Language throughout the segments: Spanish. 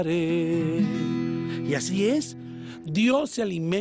Y así es, Dios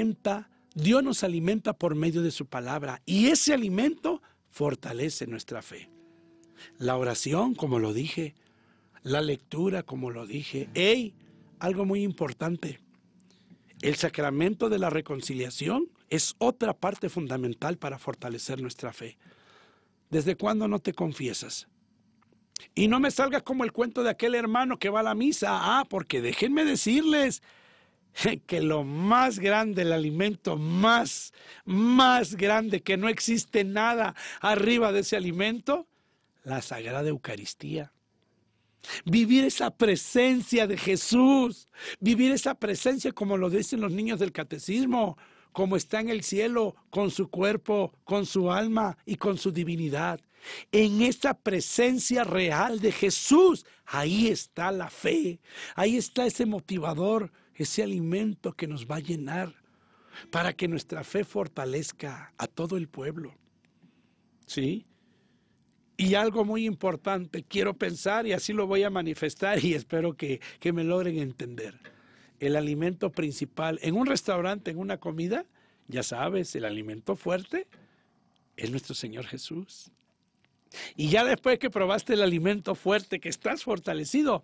nos alimenta por medio de su palabra, y ese alimento fortalece nuestra fe. La oración, como lo dije, la lectura, como lo dije. Algo muy importante, el sacramento de la reconciliación es otra parte fundamental para fortalecer nuestra fe. ¿Desde cuándo no te confiesas? Y no me salgas como el cuento de aquel hermano que va a la misa. Porque déjenme decirles que lo más grande, el alimento más grande, que no existe nada arriba de ese alimento, la Sagrada Eucaristía. Vivir esa presencia de Jesús, vivir esa presencia como lo dicen los niños del catecismo, como está en el cielo, con su cuerpo, con su alma y con su divinidad. En esa presencia real de Jesús, ahí está la fe, ahí está ese motivador, ese alimento que nos va a llenar para que nuestra fe fortalezca a todo el pueblo. ¿Sí? Y algo muy importante, quiero pensar y así lo voy a manifestar y espero que me logren entender. El alimento principal en un restaurante, en una comida, ya sabes, el alimento fuerte es nuestro Señor Jesús. Y ya después que probaste el alimento fuerte, que estás fortalecido,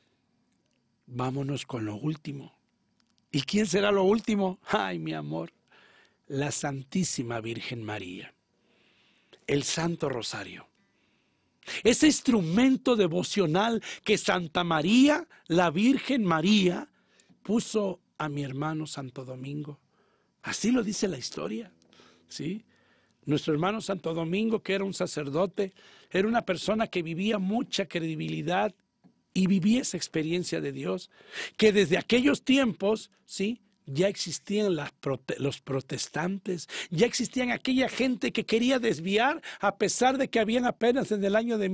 vámonos con lo último. ¿Y quién será lo último? Ay, mi amor, la Santísima Virgen María, el Santo Rosario. Ese instrumento devocional que Santa María, la Virgen María, puso a mi hermano Santo Domingo. Así lo dice la historia, ¿sí? Nuestro hermano Santo Domingo, que era un sacerdote, era una persona que vivía mucha credibilidad y vivía esa experiencia de Dios, que desde aquellos tiempos, ¿sí?, ya existían los protestantes, ya existían aquella gente que quería desviar, a pesar de que habían apenas en el año de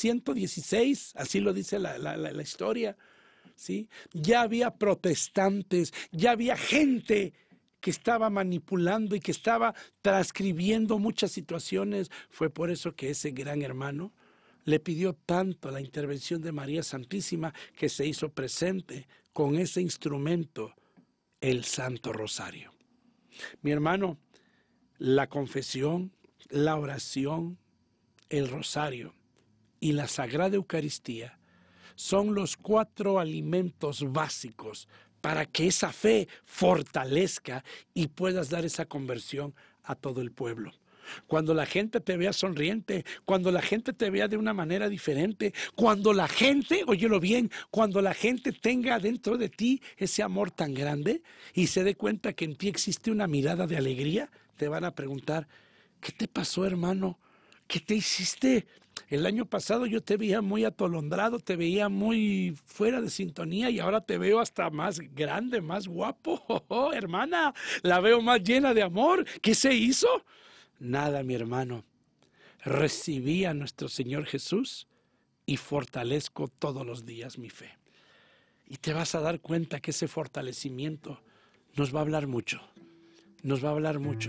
1116, así lo dice la historia, ¿sí? Ya había protestantes, ya había gente que estaba manipulando y que estaba transcribiendo muchas situaciones. Fue por eso que ese gran hermano le pidió tanto la intervención de María Santísima, que se hizo presente con ese instrumento, el Santo Rosario. Mi hermano, la confesión, la oración, el rosario y la Sagrada Eucaristía son los 4 alimentos básicos para que esa fe fortalezca y puedas dar esa conversión a todo el pueblo. Cuando la gente te vea sonriente, cuando la gente te vea de una manera diferente, cuando la gente, óyelo bien, cuando la gente tenga dentro de ti ese amor tan grande y se dé cuenta que en ti existe una mirada de alegría, te van a preguntar, ¿qué te pasó, hermano? ¿Qué te hiciste? El año pasado yo te veía muy atolondrado, te veía muy fuera de sintonía y ahora te veo hasta más grande, más guapo. Hermana, la veo más llena de amor. ¿Qué se hizo? Nada, mi hermano. Recibí a nuestro Señor Jesús y fortalezco todos los días mi fe. Y te vas a dar cuenta que ese fortalecimiento nos va a hablar mucho. Nos va a hablar mucho.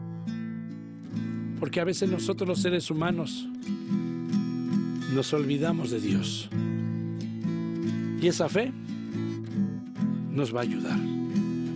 Porque a veces nosotros los seres humanos nos olvidamos de Dios. Y esa fe nos va a ayudar.